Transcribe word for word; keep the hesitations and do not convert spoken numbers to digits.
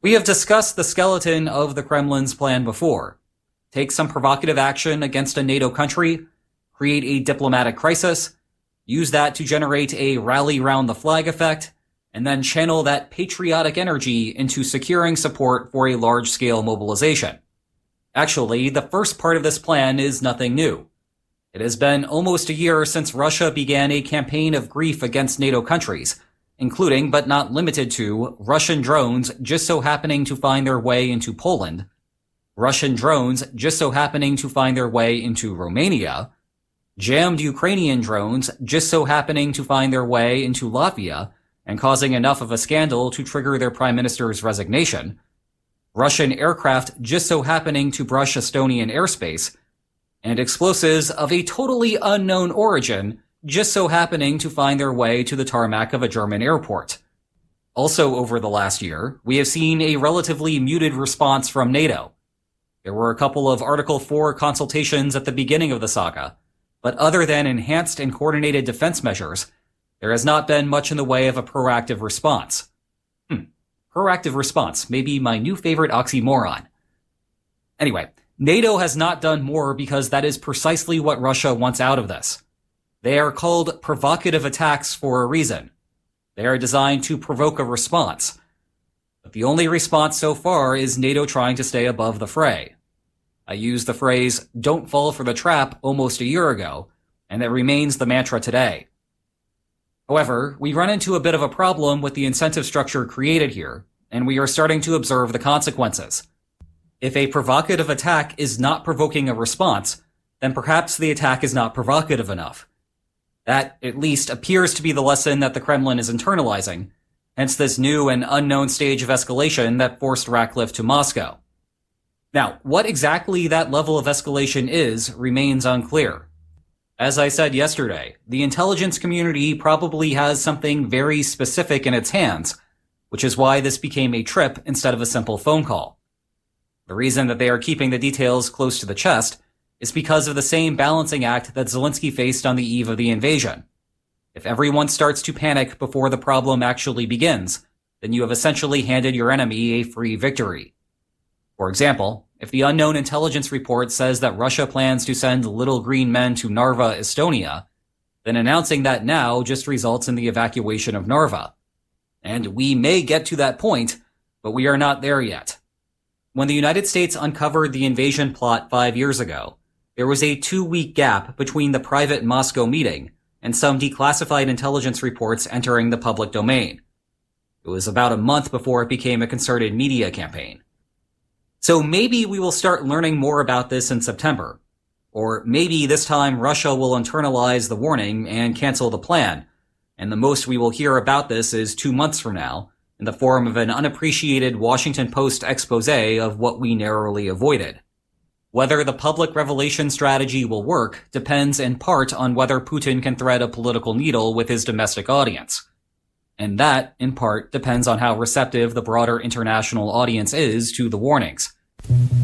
We have discussed the skeleton of the Kremlin's plan before. Take some provocative action against a NATO country, create a diplomatic crisis, use that to generate a rally round the flag effect, and then channel that patriotic energy into securing support for a large-scale mobilization. Actually, the first part of this plan is nothing new. It has been almost a year since Russia began a campaign of grief against NATO countries, including, but not limited to, Russian drones just so happening to find their way into Poland, Russian drones just so happening to find their way into Romania, jammed Ukrainian drones just so happening to find their way into Latvia and causing enough of a scandal to trigger their prime minister's resignation, Russian aircraft just so happening to brush Estonian airspace, and explosives of a totally unknown origin just so happening to find their way to the tarmac of a German airport. Also over the last year, we have seen a relatively muted response from NATO. There were a couple of Article four consultations at the beginning of the saga, but other than enhanced and coordinated defense measures, there has not been much in the way of a proactive response. Hmm. Proactive response may be my new favorite oxymoron. Anyway, NATO has not done more because that is precisely what Russia wants out of this. They are called provocative attacks for a reason. They are designed to provoke a response. But the only response so far is NATO trying to stay above the fray. I used the phrase, "don't fall for the trap," almost a year ago, and that remains the mantra today. However, we run into a bit of a problem with the incentive structure created here, and we are starting to observe the consequences. If a provocative attack is not provoking a response, then perhaps the attack is not provocative enough. That, at least, appears to be the lesson that the Kremlin is internalizing, hence this new and unknown stage of escalation that forced Ratcliffe to Moscow. Now, what exactly that level of escalation is remains unclear. As I said yesterday, the intelligence community probably has something very specific in its hands, which is why this became a trip instead of a simple phone call. The reason that they are keeping the details close to the chest is because of the same balancing act that Zelensky faced on the eve of the invasion. If everyone starts to panic before the problem actually begins, then you have essentially handed your enemy a free victory. For example, if the unknown intelligence report says that Russia plans to send little green men to Narva, Estonia, then announcing that now just results in the evacuation of Narva. And we may get to that point, but we are not there yet. When the United States uncovered the invasion plot five years ago, there was a two-week gap between the private Moscow meeting and some declassified intelligence reports entering the public domain. It was about a month before it became a concerted media campaign. So maybe we will start learning more about this in September. Or maybe this time Russia will internalize the warning and cancel the plan, and the most we will hear about this is two months from now, in the form of an unappreciated Washington Post expose of what we narrowly avoided. Whether the public revelation strategy will work depends in part on whether Putin can thread a political needle with his domestic audience. And that, in part, depends on how receptive the broader international audience is to the warnings.